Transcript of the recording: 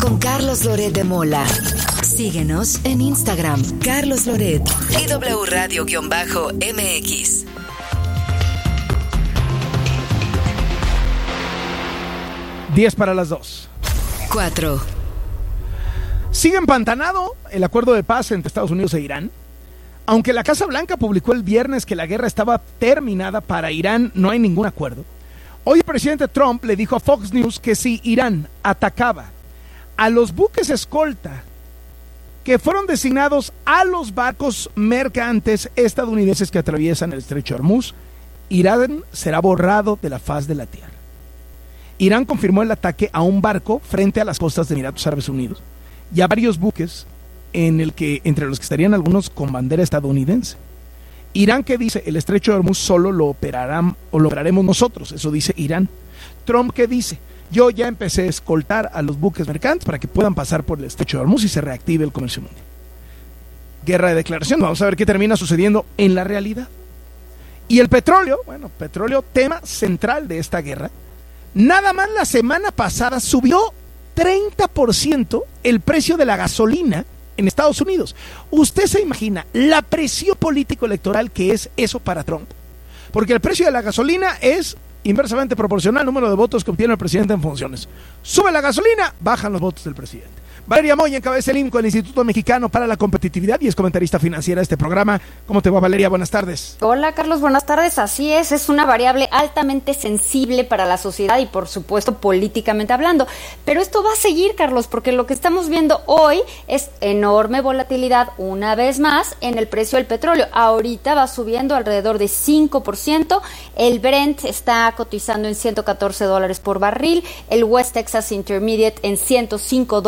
con Carlos Loret de Mola. Síguenos en Instagram, Carlos Loret y W Radio-MX. Diez para las 2. 4. Sigue empantanado el acuerdo de paz entre Estados Unidos e Irán. Aunque la Casa Blanca publicó el viernes que la guerra estaba terminada, para Irán no hay ningún acuerdo. Hoy el presidente Trump le dijo a Fox News que si Irán atacaba a los buques escolta que fueron designados a los barcos mercantes estadounidenses que atraviesan el estrecho de Hormuz, Irán será borrado de la faz de la tierra. Irán confirmó el ataque a un barco frente a las costas de Emiratos Árabes Unidos y a varios buques entre los que estarían algunos con bandera estadounidense. Irán, ¿qué dice? El estrecho de Hormuz solo lo operaremos nosotros, eso dice Irán. Trump, ¿qué dice? Yo ya empecé a escoltar a los buques mercantes para que puedan pasar por el estrecho de Hormuz y se reactive el comercio mundial. Guerra de declaración, vamos a ver qué termina sucediendo en la realidad. Y el petróleo, tema central de esta guerra. Nada más la semana pasada subió 30% el precio de la gasolina en Estados Unidos. ¿Usted se imagina la presión político-electoral que es eso para Trump? Porque el precio de la gasolina es inversamente proporcional al número de votos que obtiene el presidente en funciones. Sube la gasolina, bajan los votos del presidente. Valeria Moya encabeza el IMCO, el Instituto Mexicano para la Competitividad, y es comentarista financiera de este programa. ¿Cómo te va, Valeria? Buenas tardes. Hola, Carlos, buenas tardes. Así es una variable altamente sensible para la sociedad y, por supuesto, políticamente hablando. Pero esto va a seguir, Carlos, porque lo que estamos viendo hoy es enorme volatilidad, una vez más, en el precio del petróleo. Ahorita va subiendo alrededor de 5%. El Brent está cotizando en $114 por barril. El West Texas Intermediate en $105